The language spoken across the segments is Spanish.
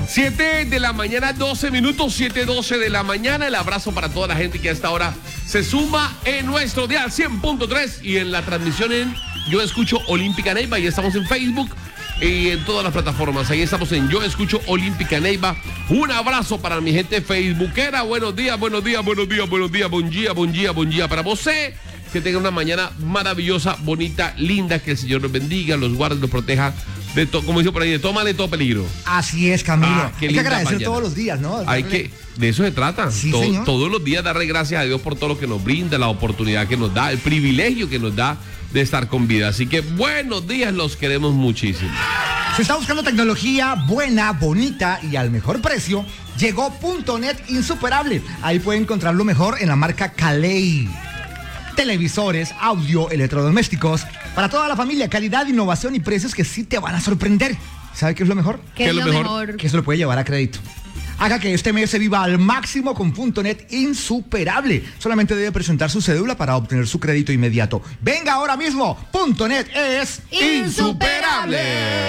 7 de la mañana, 12 minutos, 7:12 de la mañana. El abrazo para toda la gente que a esta hora se suma en nuestro dial 100.3 y en la transmisión en Yo Escucho Olímpica Neiva. Y estamos en Facebook y en todas las plataformas. Ahí estamos en Yo Escucho Olímpica Neiva. Un abrazo para mi gente facebookera. Buenos días, buenos días, buenos días, buenos días. Buen día, buen día, buen día para vos. Que tenga una mañana maravillosa, bonita, linda. Que el Señor los bendiga, los guarde, los proteja de todo, como dice por ahí, de todo mal, de todo peligro. Así es, Camilo. Hay que agradecer mañana. todos los días, ¿no? De eso se trata. Sí, todos los días darle gracias a Dios por todo lo que nos brinda, la oportunidad que nos da, el privilegio que nos da de estar con vida. Así que buenos días, los queremos muchísimo. Si está buscando tecnología buena, bonita y al mejor precio, llegó .net Insuperable. Ahí puede encontrar lo mejor en la marca Calei. Televisores, audio, electrodomésticos, para toda la familia, calidad, innovación y precios que sí te van a sorprender. ¿Sabe qué es lo mejor? ¿Qué es lo mejor? Que se lo puede llevar a crédito. Haga que este mes se viva al máximo con .net Insuperable. Solamente debe presentar su cédula para obtener su crédito inmediato. Venga ahora mismo. .net es insuperable.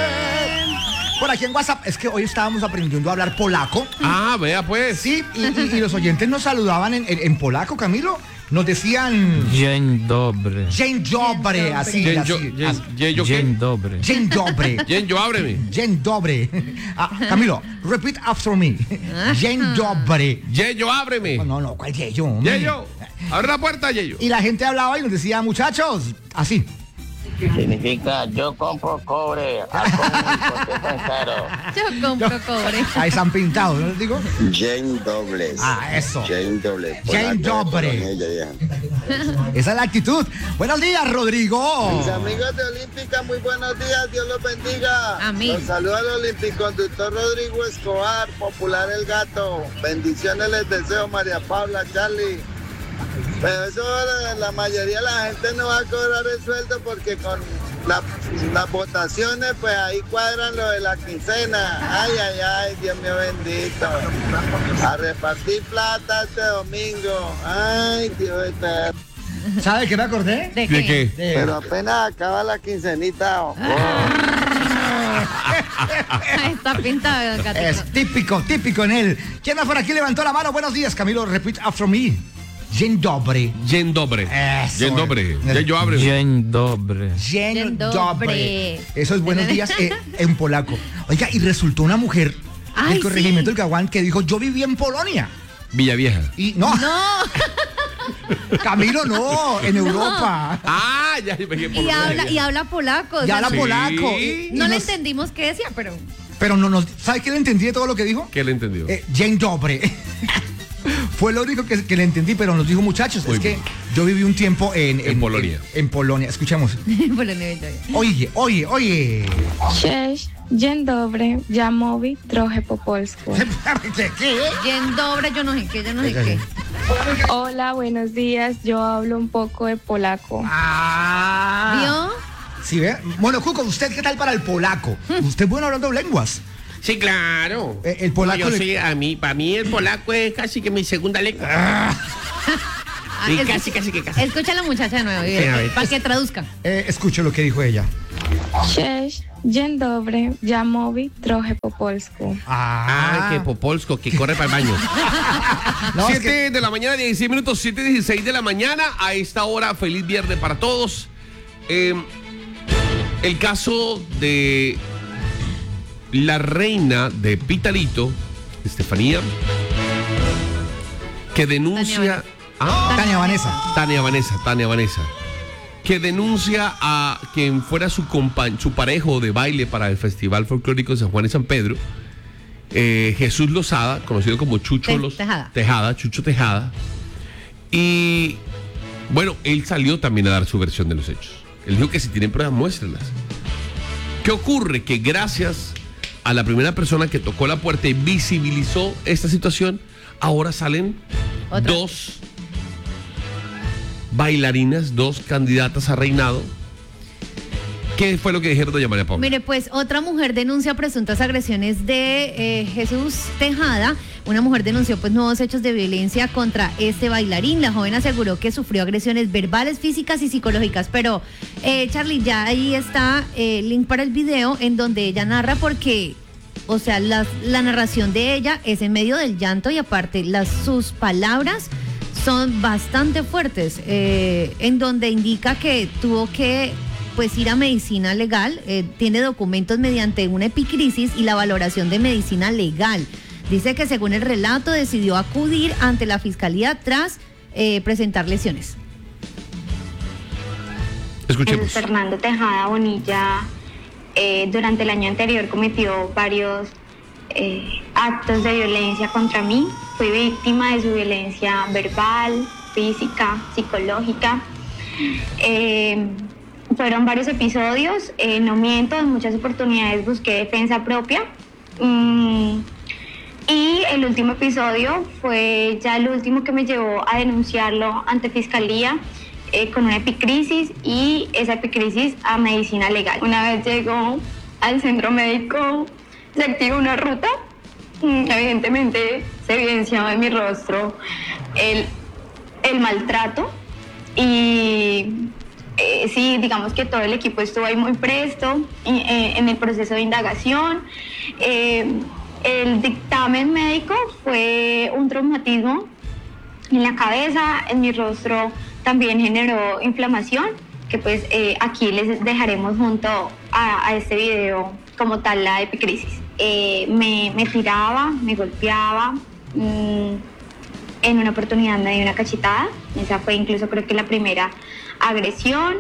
Por aquí en WhatsApp, es que hoy estábamos aprendiendo a hablar polaco. Ah, vea pues. Sí, y los oyentes nos saludaban en polaco, Camilo. Nos decían... Dzień dobry. Dzień dobry, así. Dzień dobry. Dzień dobry. Dzień dobry. Dzień dobry. Camilo, repeat after me. Dzień dobry. Yeyo, ábreme. No, ¿cuál Yeyo? Yeyo, abre la puerta, Yeyo. Y la gente hablaba y nos decía, muchachos, así. Significa yo compro cobre, porque es tan caro. Yo compro cobre. Ahí están pintados, ¿no les digo? Dzień dobry. Eso. Dzień dobry. Dzień dobry. Esa es la actitud. Buenos días, Rodrigo. Mis amigos de Olímpica, muy buenos días, Dios los bendiga. Amén. Los saluda el olímpico-conductor Rodrigo Escobar, popular El Gato. Bendiciones les deseo, María Paula, Charlie. Pero eso la mayoría de la gente no va a cobrar el sueldo porque con las votaciones pues ahí cuadran lo de la quincena. Ay, Dios mío bendito. A repartir plata este domingo. Ay, Dios eterno. ¿Sabe qué me acordé? ¿De qué? Pero apenas acaba la quincenita. Está pintado, gatito. Es típico en él. ¿Quién más por aquí levantó la mano? Buenos días, Camilo. Repeat after me. Dzień dobry. Dzień dobry. Eso. Dzień dobry. Yeyo, ábreme. Dzień dobry. Dzień dobry. Eso es buenos días en polaco. Oiga, y resultó una mujer Ay, del corregimiento sí. del Caguán que dijo, yo viví en Polonia. Villavieja. Y no, No. Camilo, no, en Europa. Ah, ya me dije por Y habla polaco. o Ya sea, habla Sí. polaco. No le entendimos qué decía, pero... Pero no, ¿sabe qué le entendí de todo lo que dijo? ¿Qué le entendió? Dzień dobry. Fue lo único que le entendí, pero nos dijo, muchachos, Muy es bien. que yo viví un tiempo en Polonia. En Polonia. Escuchamos. Oye. Cześć, dzień dobry, ja mówię trochę po polsku. ¿Qué? Bien doble, yo no sé qué. Hola, buenos días, yo hablo un poco de polaco. ¿Vio? Sí, ¿ve? Bueno, Cuco, ¿usted qué tal para el polaco? ¿Usted es bueno hablando lenguas? Sí, claro. El polaco para mí el polaco es casi que mi segunda lengua. Y casi. Escucha a la muchacha de nuevo, a ver. para que traduzca. Escuche lo que dijo ella. Cześć, dzień dobry, ja mówię trochę po polsku. Que popolsko, que corre para el baño. No, 7 de la mañana, 16 minutos, 7:16 de la mañana. A esta hora, feliz viernes para todos. El caso de la reina de Pitalito, Estefanía, que denuncia... Tania Vanessa, que denuncia a quien fuera su parejo de baile para el Festival Folclórico de San Juan y San Pedro, Jesús Lozada, conocido como Chucho Chucho Tejada. Y bueno, él salió también a dar su versión de los hechos. Él dijo que si tienen pruebas, muéstrenlas. ¿Qué ocurre? Que gracias a la primera persona que tocó la puerta y visibilizó esta situación, ahora salen dos bailarinas, dos candidatas a reinado. ¿Qué fue lo que dijeron doña María Paula? Mire, pues otra mujer denuncia presuntas agresiones de Jesús Tejada. Una mujer denunció pues nuevos hechos de violencia contra este bailarín. La joven aseguró que sufrió agresiones verbales, físicas y psicológicas. Pero, Charlie, ya ahí está el link para el video en donde ella narra porque o sea, la narración de ella es en medio del llanto y aparte sus palabras son bastante fuertes, en donde indica que tuvo que pues ir a medicina legal, tiene documentos mediante una epicrisis y la valoración de medicina legal. Dice que según el relato decidió acudir ante la fiscalía tras presentar lesiones. Escuchemos. Fernando Tejada Bonilla durante el año anterior cometió varios actos de violencia contra mí. Fui víctima de su violencia verbal, física, psicológica. Fueron varios episodios, no miento, en muchas oportunidades busqué defensa propia. Y el último episodio fue ya el último que me llevó a denunciarlo ante fiscalía con una epicrisis y esa epicrisis a medicina legal. Una vez llegó al centro médico, se activó una ruta. Evidentemente se evidenciaba en mi rostro el maltrato y sí, digamos que todo el equipo estuvo ahí muy presto en el proceso de indagación. El dictamen médico fue un traumatismo en la cabeza, en mi rostro también generó inflamación, que pues aquí les dejaremos junto a este video como tal la epicrisis. Me tiraba, me golpeaba, en una oportunidad me dio una cachetada, esa fue incluso creo que la primera agresión.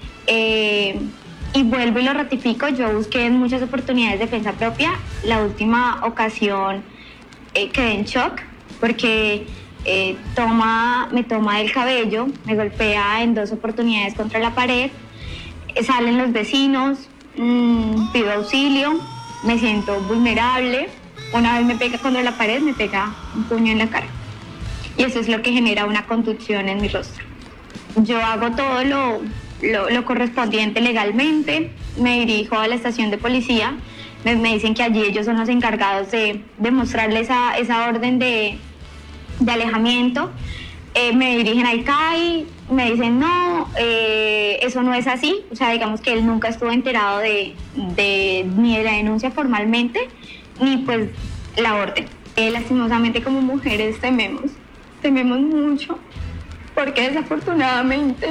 Y vuelvo y lo ratifico, yo busqué en muchas oportunidades defensa propia. La última ocasión quedé en shock porque me toma del cabello, me golpea en 2 oportunidades contra la pared, salen los vecinos, pido auxilio, me siento vulnerable. Una vez me pega contra la pared, me pega un puño en la cara. Y eso es lo que genera una contusión en mi rostro. Yo hago todo lo correspondiente legalmente, me dirijo a la estación de policía, me dicen que allí ellos son los encargados de mostrarle esa orden de alejamiento. Me dirigen al CAI, me dicen no, eso no es así, o sea, digamos que él nunca estuvo enterado ni de la denuncia formalmente, ni pues la orden. Lastimosamente como mujeres tememos mucho, porque desafortunadamente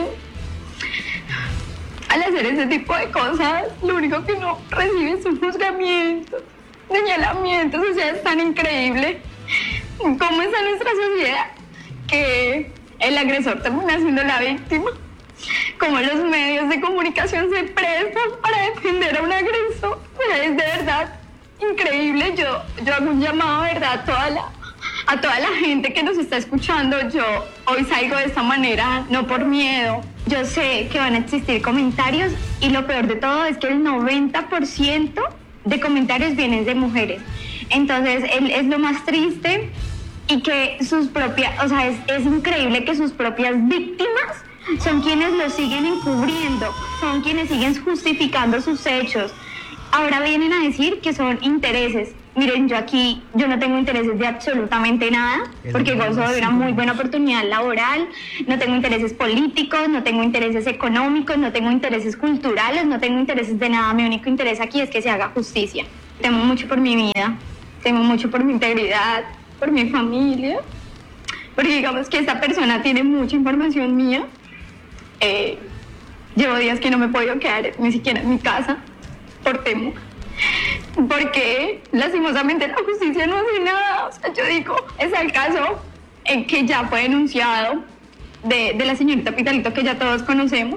al hacer ese tipo de cosas, lo único que uno recibe son juzgamientos, señalamientos. O sea, es tan increíble cómo está nuestra sociedad que el agresor termina siendo la víctima, cómo los medios de comunicación se prestan para defender a un agresor. O sea, es de verdad increíble. Yo hago un llamado, ¿verdad?, a toda la gente que nos está escuchando. Yo hoy salgo de esta manera, no por miedo. Yo sé que van a existir comentarios y lo peor de todo es que el 90% de comentarios vienen de mujeres. Entonces, es lo más triste y que sus propias, o sea, es increíble que sus propias víctimas son quienes lo siguen encubriendo, son quienes siguen justificando sus hechos. Ahora vienen a decir que son intereses. Miren, yo no tengo intereses de absolutamente nada, porque gozo de una muy buena oportunidad laboral, no tengo intereses políticos, no tengo intereses económicos, no tengo intereses culturales, no tengo intereses de nada. Mi único interés aquí es que se haga justicia. Temo mucho por mi vida, temo mucho por mi integridad, por mi familia, porque digamos que esta persona tiene mucha información mía. Llevo días que no me he podido quedar ni siquiera en mi casa por temor. Porque lastimosamente la justicia no hace nada. O sea, yo digo, es el caso en que ya fue denunciado de la señorita Pitalito, que ya todos conocemos,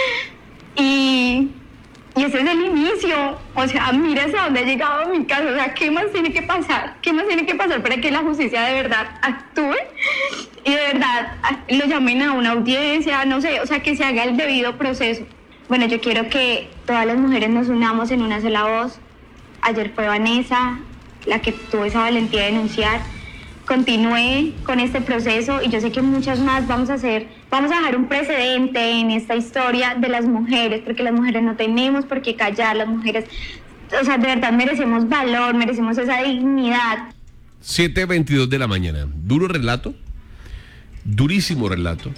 y ese es el inicio. O sea, mira hasta dónde ha llegado mi caso. O sea, ¿qué más tiene que pasar? ¿Qué más tiene que pasar para que la justicia de verdad actúe y de verdad lo llamen a una audiencia, no sé, o sea, que se haga el debido proceso? Bueno, yo quiero que todas las mujeres nos unamos en una sola voz. Ayer fue Vanessa la que tuvo esa valentía de denunciar. Continué con este proceso y yo sé que muchas más vamos a dejar un precedente en esta historia de las mujeres, porque las mujeres no tenemos por qué callar. Las mujeres, o sea, de verdad merecemos valor, merecemos esa dignidad. 7:22 de la mañana. Duro relato, durísimo relato.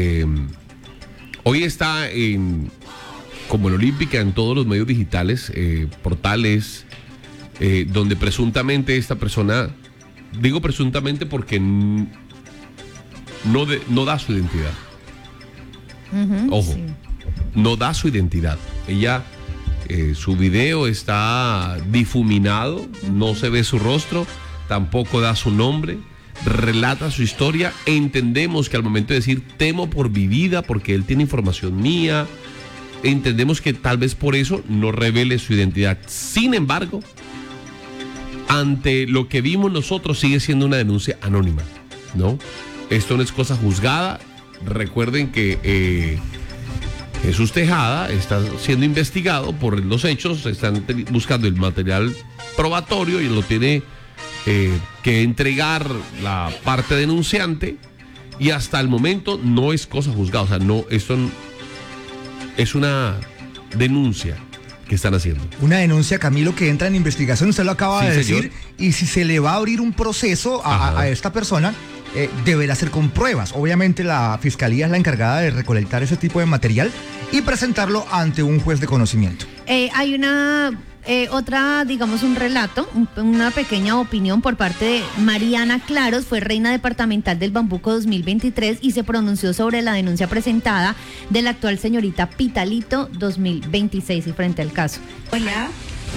Hoy está como en Olímpica, en todos los medios digitales, portales, donde presuntamente esta persona, digo presuntamente porque no da su identidad. Ojo, sí. No da su identidad. Ella, su video está difuminado, no se ve su rostro, tampoco da su nombre, relata su historia. Entendemos que al momento de decir temo por mi vida porque él tiene información mía, entendemos que tal vez por eso no revele su identidad. Sin embargo, ante lo que vimos nosotros sigue siendo una denuncia anónima, ¿no? Esto no es cosa juzgada. Recuerden que Jesús Tejada está siendo investigado por los hechos, están buscando el material probatorio y lo tiene que entregar la parte denunciante, y hasta el momento no es cosa juzgada. O sea, no, esto es una denuncia que están haciendo. Una denuncia, Camilo, que entra en investigación, usted lo acaba Sí, de decir, señor. y si se le va a abrir un proceso a esta persona, deberá ser con pruebas. Obviamente la fiscalía es la encargada de recolectar ese tipo de material y presentarlo ante un juez de conocimiento. Hay una otra, digamos, un relato, una pequeña opinión por parte de Mariana Claros, fue reina departamental del Bambuco 2023 y se pronunció sobre la denuncia presentada de la actual señorita Pitalito 2026 y frente al caso. Hola,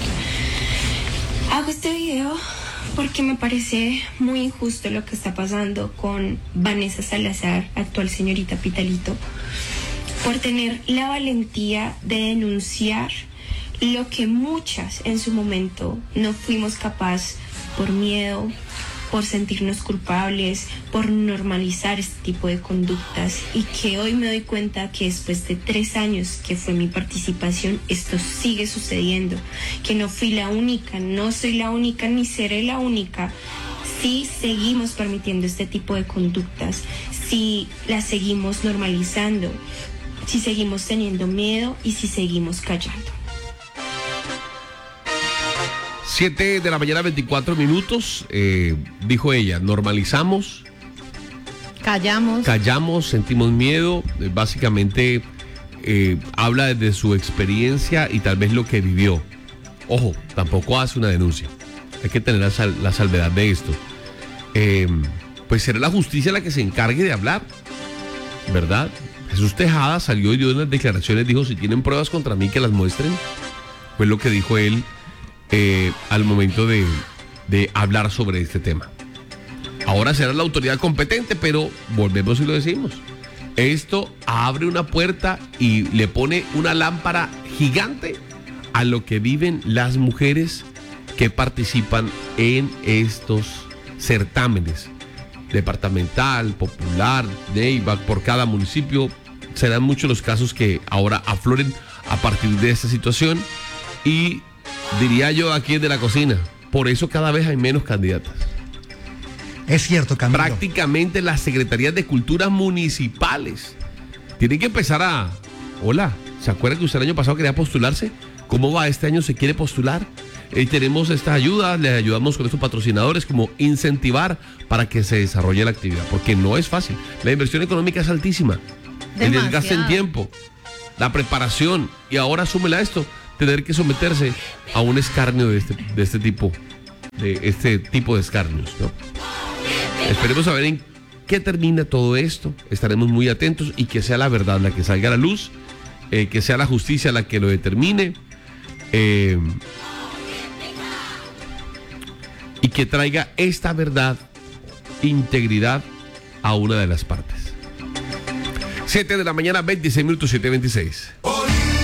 hago este video porque me parece muy injusto lo que está pasando con Vanessa Salazar, actual señorita Pitalito, por tener la valentía de denunciar lo que muchas en su momento no fuimos capaces por miedo, por sentirnos culpables, por normalizar este tipo de conductas, y que hoy me doy cuenta que después de 3 años que fue mi participación, esto sigue sucediendo, que no fui la única, no soy la única ni seré la única. Si seguimos permitiendo este tipo de conductas, si las seguimos normalizando, si seguimos teniendo miedo y si seguimos callando. 7 de la mañana, 24 minutos, dijo ella, normalizamos, callamos, sentimos miedo, básicamente habla desde su experiencia y tal vez lo que vivió. Ojo, tampoco hace una denuncia, hay que tener la salvedad de esto. Pues será la justicia la que se encargue de hablar, ¿verdad? Jesús Tejada salió y dio unas declaraciones, dijo, si tienen pruebas contra mí que las muestren, fue lo que dijo él. Al momento de hablar sobre este tema. Ahora será la autoridad competente, pero volvemos y lo decimos. Esto abre una puerta y le pone una lámpara gigante a lo que viven las mujeres que participan en estos certámenes departamental, popular, Neiva, por cada municipio. Serán muchos los casos que ahora afloren a partir de esta situación, y diría yo aquí de la cocina, por eso cada vez hay menos candidatas. Es cierto, Camilo. Prácticamente las secretarías de cultura municipales tienen que empezar a... Hola, ¿se acuerdan que usted el año pasado quería postularse? ¿Cómo va? Este año se quiere postular. Tenemos esta ayuda, le ayudamos con estos patrocinadores, como incentivar para que se desarrolle la actividad, porque no es fácil. La inversión económica es altísima. El desgaste en tiempo, la preparación, y ahora súmela a esto, tener que someterse a un escarnio de este tipo de escarnios, ¿no? Esperemos a ver en qué termina todo esto. Estaremos muy atentos y que sea la verdad la que salga a la luz, que sea la justicia la que lo determine, y que traiga esta verdad, integridad a una de las partes. 7 de la mañana, 26 minutos, 7:26.